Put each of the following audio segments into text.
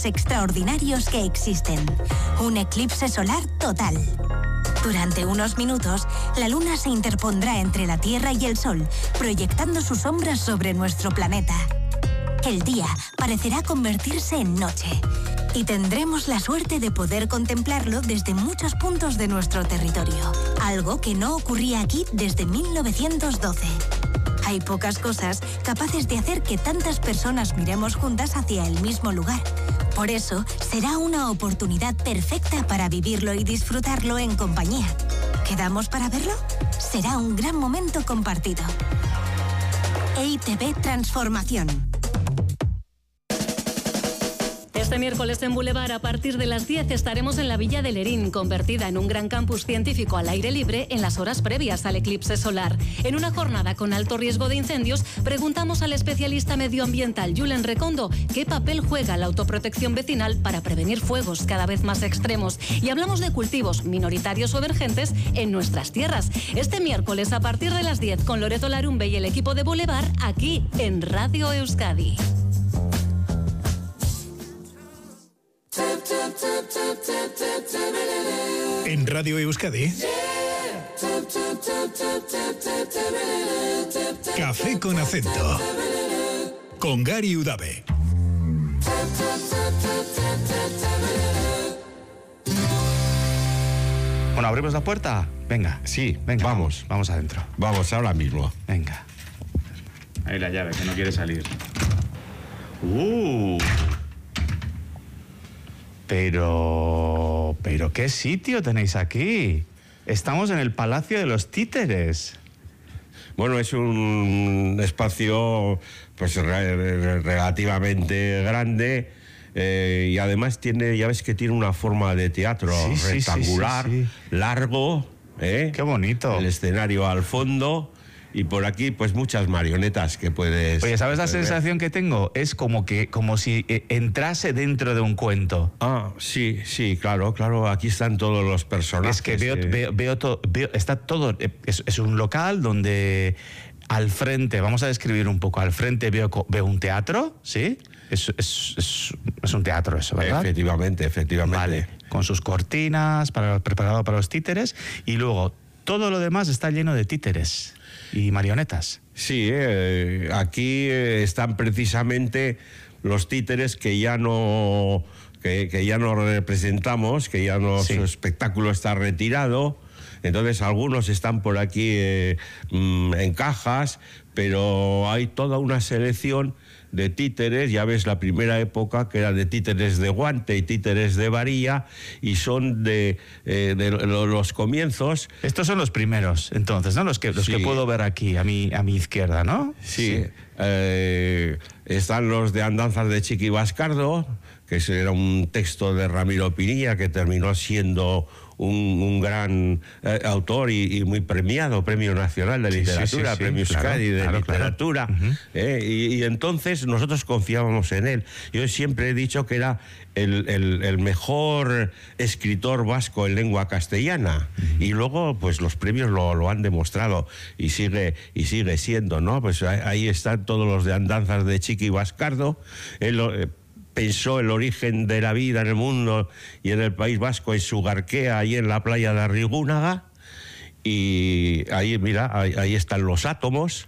más extraordinarios que existen. Un eclipse solar total. Durante unos minutos, la Luna se interpondrá entre la Tierra y el Sol, proyectando sus sombras sobre nuestro planeta. El día parecerá convertirse en noche y tendremos la suerte de poder contemplarlo desde muchos puntos de nuestro territorio, algo que no ocurría aquí desde 1912. Hay pocas cosas capaces de hacer que tantas personas miremos juntas hacia el mismo lugar. Por eso, será una oportunidad perfecta para vivirlo y disfrutarlo en compañía. ¿Quedamos para verlo? Será un gran momento compartido. EITV Transformación. Este miércoles en Boulevard, a partir de las 10, estaremos en la Villa de Lerín, convertida en un gran campus científico al aire libre en las horas previas al eclipse solar. En una jornada con alto riesgo de incendios, preguntamos al especialista medioambiental Julen Recondo qué papel juega la autoprotección vecinal para prevenir fuegos cada vez más extremos. Y hablamos de cultivos minoritarios o emergentes en nuestras tierras. Este miércoles, a partir de las 10, con Loreto Larumbe y el equipo de Boulevard, aquí en Radio Euskadi. En Radio Euskadi, Café con Acento, con Gary Udave. Bueno, ¿abrimos la puerta? Venga. Sí, venga. Vamos adentro. Vamos ahora mismo. Venga. Ahí la llave, que no quiere salir. Pero ¿qué sitio tenéis aquí? Estamos en el Palacio de los Títeres. Bueno, es un espacio pues relativamente grande y además ya ves que tiene una forma de teatro rectangular, largo. Qué bonito. El escenario al fondo. Y por aquí, pues muchas marionetas que puedes... Oye, ¿sabes la sensación que tengo? Es como si entrase dentro de un cuento. Ah, sí, claro. Aquí están todos los personajes. Es que veo todo, está todo... Es un local donde al frente, vamos a describir un poco, al frente veo un teatro, ¿sí? Es un teatro eso, ¿verdad? Efectivamente. Vale, con sus cortinas, preparado para los títeres, y luego todo lo demás está lleno de títeres y marionetas. Sí, aquí están precisamente los títeres que ya no representamos, su espectáculo está retirado. Entonces algunos están por aquí en cajas, pero hay toda una selección de títeres. Ya ves la primera época que era de títeres de guante y títeres de varilla, y son de los comienzos. Estos son los primeros, entonces, ¿no? Los que puedo ver aquí, a mi izquierda, ¿no? Sí. Están los de Andanzas de Chiqui Bascardo, que era un texto de Ramiro Pinilla que terminó siendo un gran autor y muy premiado, Premio Nacional de Literatura, Premio Euskadi de Literatura. Y entonces nosotros confiábamos en él. Yo siempre he dicho que era el mejor escritor vasco en lengua castellana, y luego pues los premios lo han demostrado y sigue siendo, ¿no? Pues ahí están todos los de Andanzas de Chiqui Bascardo. Él pensó el origen de la vida en el mundo y en el País Vasco en Sugarquea, ahí en la playa de Arrigúnaga, y ahí, mira, ahí están los átomos,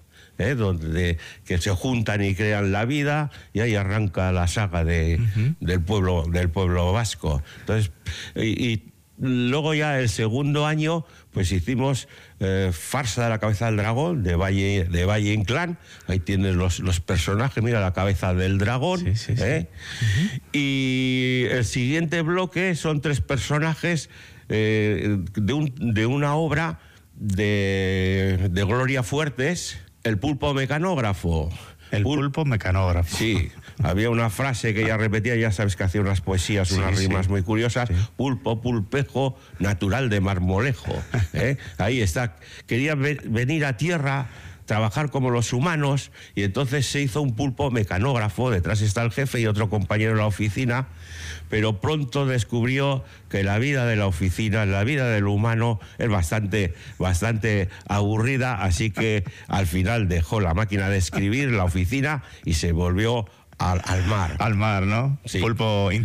que se juntan y crean la vida, y ahí arranca la saga del pueblo vasco. Entonces, y luego ya el segundo año pues hicimos Farsa de la cabeza del dragón de Valle Inclán. Ahí tienes los personajes, mira la cabeza del dragón. Y el siguiente bloque son 3 personajes de una obra de Gloria Fuertes, El pulpo mecanógrafo. El pulpo mecanógrafo. Sí, había una frase que ella repetía, ya sabes que hacía unas poesías, unas rimas muy curiosas. Pulpo, pulpejo, natural de Marmolejo. Ahí está. Quería venir a tierra, trabajar como los humanos, y entonces se hizo un pulpo mecanógrafo. Detrás está el jefe y otro compañero de la oficina, pero pronto descubrió que la vida de la oficina, la vida del humano, es bastante aburrida, así que al final dejó la máquina de escribir, la oficina, y se volvió al mar. Al mar, ¿no? Sí. Pulpo